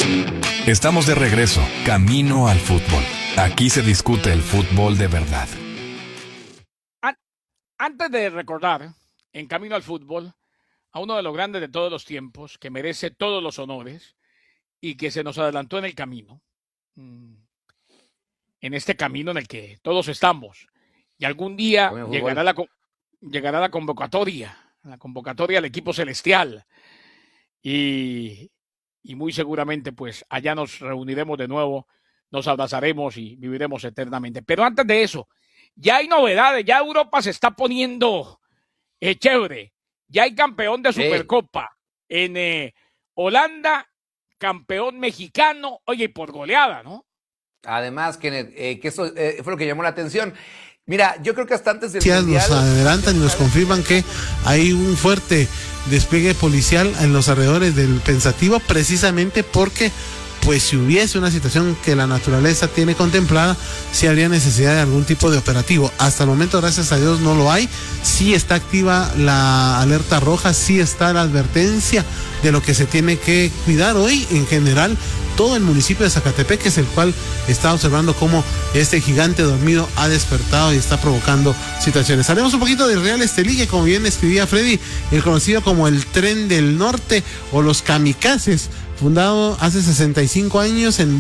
Estamos de regreso, camino al fútbol. Aquí se discute el fútbol de verdad. Antes de recordar, en camino al fútbol, a uno de los grandes de todos los tiempos, que merece todos los honores y que se nos adelantó en el camino, en este camino en el que todos estamos, y algún día llegará la convocatoria al equipo celestial, y muy seguramente pues allá nos reuniremos de nuevo, nos abrazaremos y viviremos eternamente. Pero antes de eso, ya hay novedades, ya Europa se está poniendo chévere, ya hay campeón de Supercopa en Holanda, campeón mexicano, oye, por goleada, ¿no? Además, que eso fue lo que llamó la atención. Mira, yo creo que hasta antes del Mundial... Nos adelantan y nos confirman que hay un fuerte despliegue policial en los alrededores del Pensativo, precisamente porque, pues, si hubiese una situación que la naturaleza tiene contemplada, sí habría necesidad de algún tipo de operativo. Hasta el momento, gracias a Dios, no lo hay. Sí está activa la alerta roja, sí está la advertencia de lo que se tiene que cuidar hoy en general. Todo el municipio de Zacatepec, es el cual está observando cómo este gigante dormido ha despertado y está provocando situaciones. Hablemos un poquito del Real Estelí, que como bien escribía Freddy, el conocido como el Tren del Norte o los Kamikazes, fundado hace 65 años en